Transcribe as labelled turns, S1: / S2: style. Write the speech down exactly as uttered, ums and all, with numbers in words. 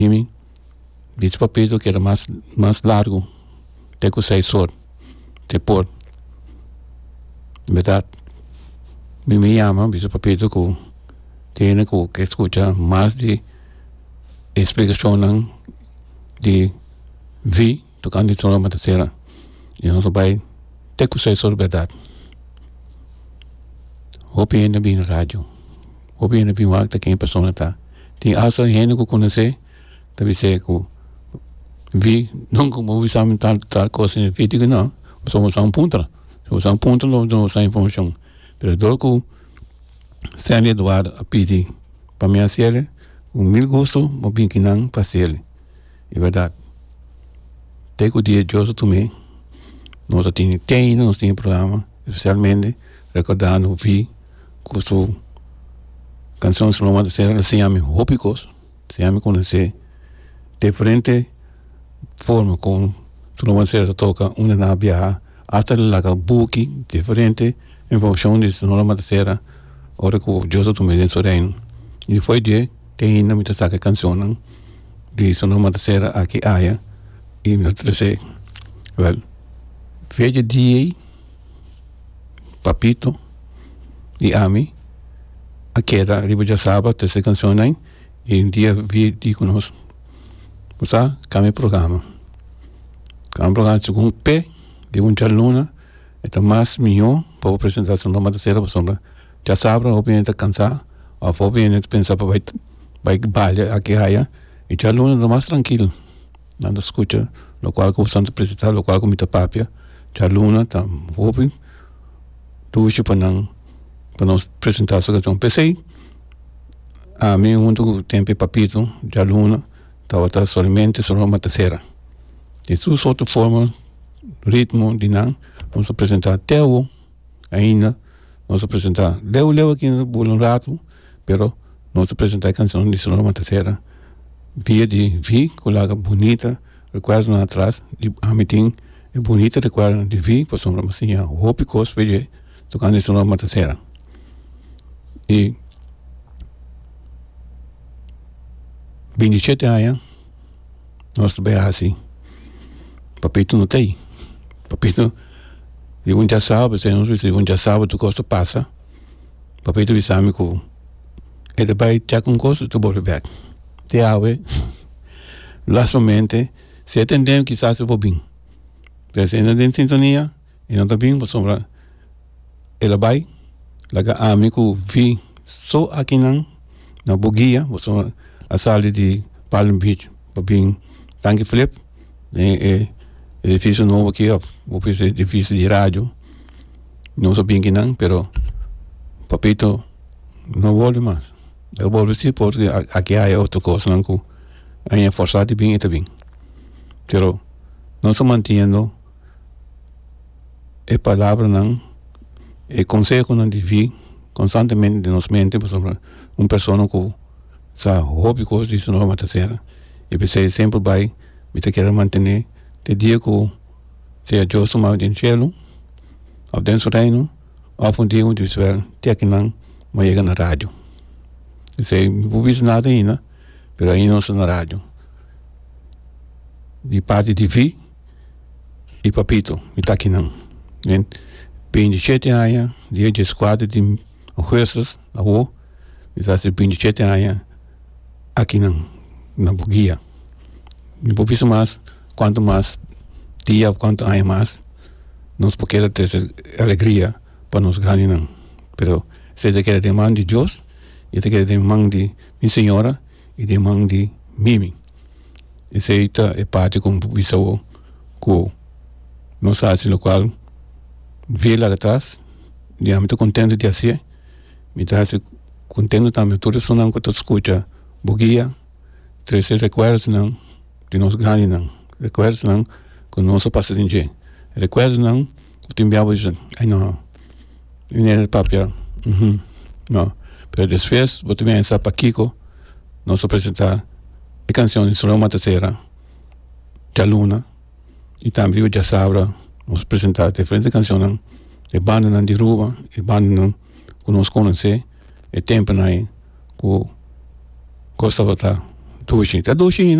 S1: Mimi, dice Papito que era más, más largo, de que seis horas, de por, ¿verdad? Mimi me llama, dice Papito que tiene que escuchar más de explicación de vi, tocando de la tercera, y no se va a ter que seis horas, ¿verdad? Hope ainda bem na rádio. Hope ainda bem o acta quem a pessoa está. Tem asa gente que conhece, talvez seja que vi, não como ouvi sabe tal tal coisa em vídeo não. Só usar um ponto. Só usar um ponto não não usar informação. Pero do que se ali Eduardo a pedir para mim assim, um mil gosto, mas bem que não passei ele. É verdade. Tem que o dia de hoje também. Nós temos tem nós temos programa, especialmente recordando vi custo canções no momento ser se chama Hópicos, se chama conhecer diferente forma com no momento ser toca uma na viajar hasta la buki diferente informação de no momento ser ora que eu tô me sorrindo e foi de tem ainda muita saca canção de no momento ser aqui aia e me trouxe well veja dia Papito e Ami a queda arriba já sábado terceira canção aí e um dia vi de conosco tá cambia programa cambia programa segundo P de um luna é mais melhor para apresentar seu nome da terceira sombra já sabe a opinião está cansar a opinião pensar para vai vai balha aqui aí e já luna é mais tranquilo nada escuta lo qual que o santo apresentar lo qual que muita papia já luna tá open tudo para não para nós apresentar essa questão pensei a mim muito tempo Papito já luna estava tá somente só uma terceira e tudo outra forma ritmo de não vamos apresentar Teo ainda vamos apresentar Leo Leo aqui no bolo um rato pero nós apresentar a canção de só uma terceira via de vi colega bonita recuerdo lá atrás de a meeting é bonita recuerdo de vi por sombra assim a Hópicos veja tocando isso numa terceira e vinte e sete anos nós trabalhamos assim Papito não tem Papito e um dia sábado se não se um dia sábado tu gosta passa Papito me sabe que ele vai ter com coisa tu volta back te ave lá somente se atendemos quizás se for bem mas se não tem sintonia e não está bem por sombra ela vai laga amigo vi só aqui não na Bugia você a sala de Palm Beach para bem tanque flip é edifício novo aqui o edifício de rádio não sou bem que não pero Papito não volta mais eu volto sim porque aqui há outra coisa não que é forçado bem e bem pero não se mantendo é palavra não e consejo não devia constantemente de nos mente sobre uma pessoa que sa hobby coisa disso não é uma terceira e você sempre vai me querer manter te dia que seja justo mal de cielo ao dentro do reino ao fundo de um desver te aqui não mas chega na rádio e sei não vi nada ainda pero aí não está na rádio de parte de vi e Papito me tá aqui não vinte e sete anos, dia de esquadra de juízes, a rua, me dá vinte e sete anos aqui na, na Bugia. E por isso mais, quanto mais dia, quanto anos mais, nós podemos ter essa alegria para nos ganhar, não. Pero, se é que é demanda de Deus, e é que é demanda de minha senhora, e demanda de Mimi. Essa é parte como isso, que nós fazemos o qual vi lá atrás, e muito contente de assim, me está contente também, toda pessoa não que tu escuta, Bugia, três recuerdos não, de nós grandes não, recuerdos não, com nosso passado em dia, recuerdos não, que te enviava isso, ai não, não era papel, uhum, não, pero después, vou também pensar para Kiko, nós apresentar a canção de Solo uma terceira, de Luna, e também o já sabra, vamos apresentar diferentes canções de banda de rua e banda que nós conhecemos e tempo aí que gostava de doxinho, tá doxinho,